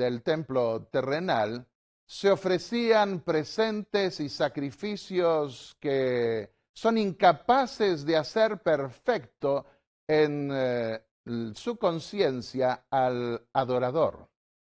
del templo terrenal, se ofrecían presentes y sacrificios que son incapaces de hacer perfecto en su conciencia al adorador.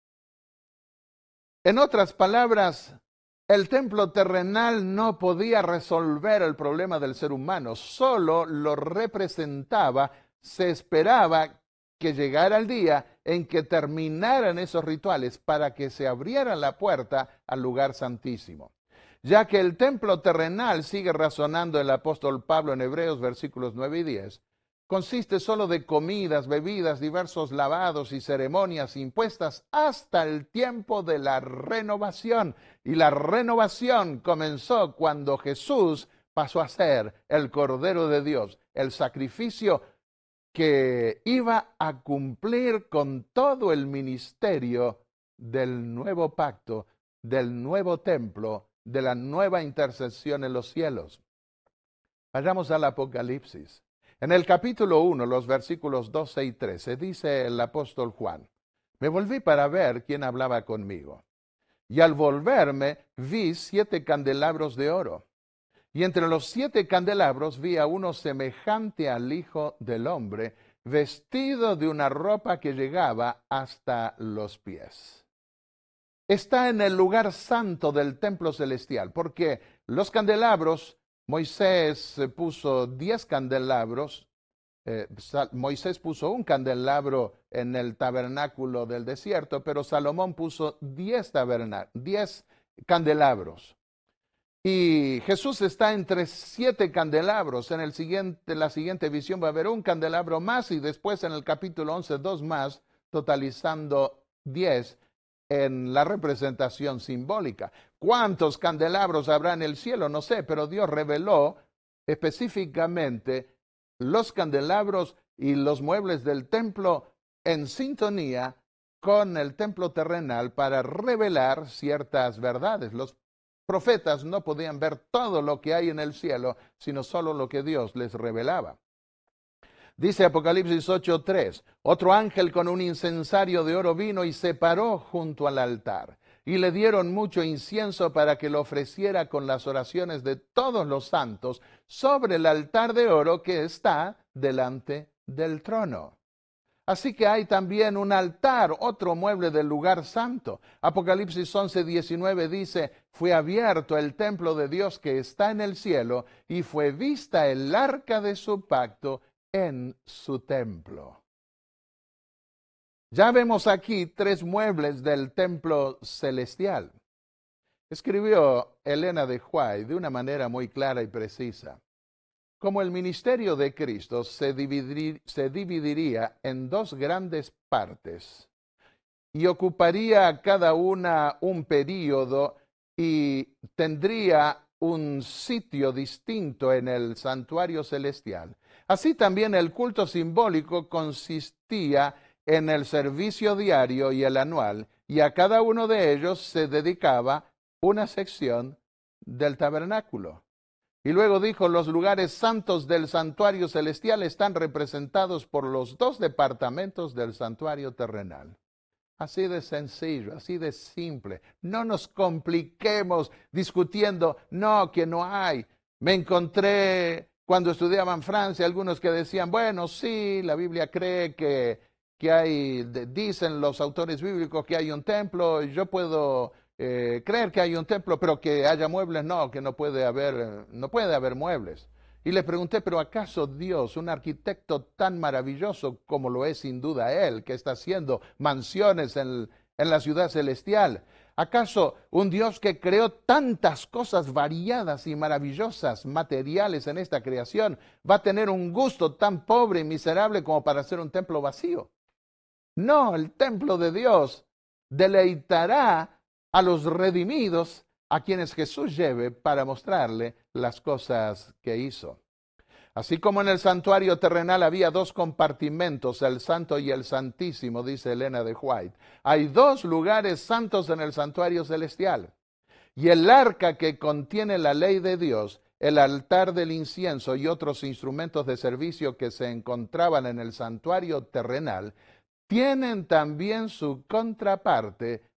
En otras palabras, el templo terrenal no podía resolver el problema del ser humano, solo lo representaba. Se esperaba que llegara el día en que terminaran esos rituales para que se abriera la puerta al lugar santísimo. Ya que el templo terrenal, sigue razonando el apóstol Pablo en Hebreos versículos 9 y 10, consiste solo de comidas, bebidas, diversos lavados y ceremonias impuestas hasta el tiempo de la renovación. Y la renovación comenzó cuando Jesús pasó a ser el Cordero de Dios, el sacrificio que iba a cumplir con todo el ministerio del nuevo pacto, del nuevo templo, de la nueva intercesión en los cielos. Vayamos al Apocalipsis. En el capítulo 1, los versículos 12 y 13, dice el apóstol Juan: me volví para ver quién hablaba conmigo. Y al volverme, vi 7 candelabros de oro. Y entre los 7 candelabros vi a uno semejante al Hijo del Hombre, vestido de una ropa que llegaba hasta los pies. Está en el lugar santo del templo celestial, porque los candelabros, Moisés puso 10 candelabros. Moisés puso un candelabro en el tabernáculo del desierto, pero Salomón puso 10 candelabros. Y Jesús está entre 7 candelabros. En la siguiente visión va a haber un candelabro más y después en el capítulo 11, 2 más, totalizando 10 en la representación simbólica. ¿Cuántos candelabros habrá en el cielo? No sé, pero Dios reveló específicamente los candelabros y los muebles del templo en sintonía con el templo terrenal para revelar ciertas verdades. Los profetas no podían ver todo lo que hay en el cielo, sino solo lo que Dios les revelaba. Dice Apocalipsis 8:3, otro ángel con un incensario de oro vino y se paró junto al altar, y le dieron mucho incienso para que lo ofreciera con las oraciones de todos los santos sobre el altar de oro que está delante del trono. Así que hay también un altar, otro mueble del lugar santo. Apocalipsis 11:19 dice: fue abierto el templo de Dios que está en el cielo, y fue vista el arca de su pacto en su templo. Ya vemos aquí 3 muebles del templo celestial. Escribió Elena de White de una manera muy clara y precisa. Como el ministerio de Cristo se dividiría en 2 grandes partes y ocuparía cada una un período y tendría un sitio distinto en el santuario celestial. Así también el culto simbólico consistía en el servicio diario y el anual, y a cada uno de ellos se dedicaba una sección del tabernáculo. Y luego dijo: los lugares santos del santuario celestial están representados por los 2 departamentos del santuario terrenal. Así de sencillo, así de simple. No nos compliquemos discutiendo, no, que no hay. Me encontré cuando estudiaba en Francia algunos que decían, bueno, sí, la Biblia cree que hay, dicen los autores bíblicos que hay un templo, y yo puedo creer que hay un templo, pero que haya muebles, no, que no puede haber muebles. Y le pregunté, pero ¿acaso Dios, un arquitecto tan maravilloso como lo es sin duda Él, que está haciendo mansiones en la ciudad celestial, acaso un Dios que creó tantas cosas variadas y maravillosas, materiales en esta creación, va a tener un gusto tan pobre y miserable como para hacer un templo vacío? No, el templo de Dios deleitará a los redimidos, a quienes Jesús lleve para mostrarle las cosas que hizo. Así como en el santuario terrenal había 2 compartimentos, el santo y el santísimo, dice Elena de White, hay 2 lugares santos en el santuario celestial. Y el arca que contiene la ley de Dios, el altar del incienso y otros instrumentos de servicio que se encontraban en el santuario terrenal, tienen también su contraparte